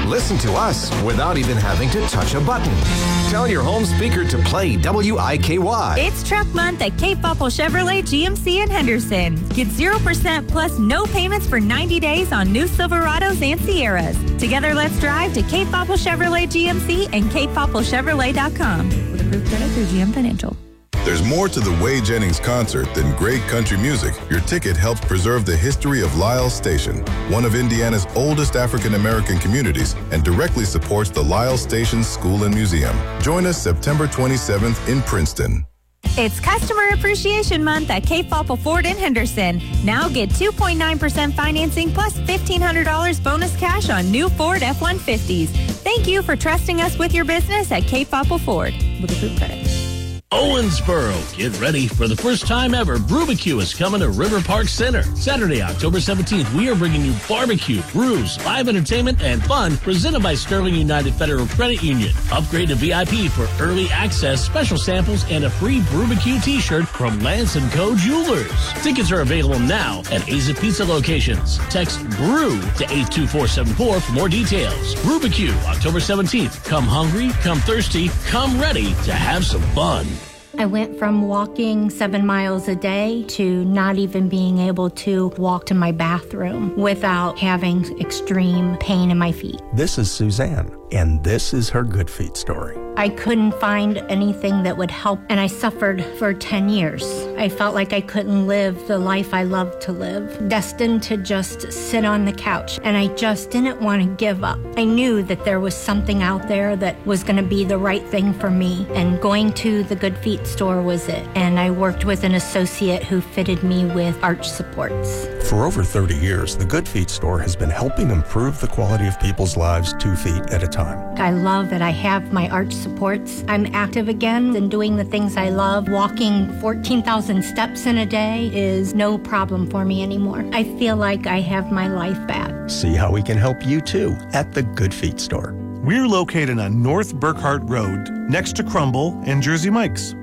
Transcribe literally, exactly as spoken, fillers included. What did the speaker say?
listen to us without even having to touch a button. Tell your home speaker to play W I K Y. It's Truck Month at Cape Popple Chevrolet G M C in Henderson. Get zero percent plus no payments for ninety days on new Silverados and Sierras. Together, let's drive to Cape Popple Chevrolet G M C and cape popple chevrolet dot com. With approved credit through G M Financial. There's more to the Way Jennings concert than great country music. Your ticket helps preserve the history of Lyles Station, one of Indiana's oldest African-American communities, and directly supports the Lyles Station School and Museum. Join us September twenty-seventh in Princeton. It's Customer Appreciation Month at Cape Popple Ford in Henderson. Now get two point nine percent financing plus fifteen hundred dollars bonus cash on new Ford F one fifties. Thank you for trusting us with your business at Cape Popple Ford. With approved credit. Owensboro, get ready for the first time ever. Brewbecue is coming to River Park Center. Saturday, October seventeenth, we are bringing you barbecue, brews, live entertainment, and fun presented by Sterling United Federal Credit Union. Upgrade to V I P for early access, special samples, and a free Brewbecue t-shirt from Lance and Co. Jewelers. Tickets are available now at Aza Pizza locations. Text BREW to eight two four seven four for more details. Brewbecue, October seventeenth. Come hungry, come thirsty, come ready to have some fun. I went from walking seven miles a day to not even being able to walk to my bathroom without having extreme pain in my feet. This is Suzanne, and this is her Good Feet story. I couldn't find anything that would help, and I suffered for ten years. I felt like I couldn't live the life I loved to live, destined to just sit on the couch, and I just didn't want to give up. I knew that there was something out there that was going to be the right thing for me, and going to the Good Feet store was it. And I worked with an associate who fitted me with arch supports. For over thirty years, the Good Feet store has been helping improve the quality of people's lives two feet at a time. I love that I have my arch supports. I'm active again and doing the things I love. Walking fourteen thousand steps in a day is no problem for me anymore. I feel like I have my life back. See how we can help you too at the Good Feet store. We're located on North Burkhart Road, next to Crumble and Jersey Mike's.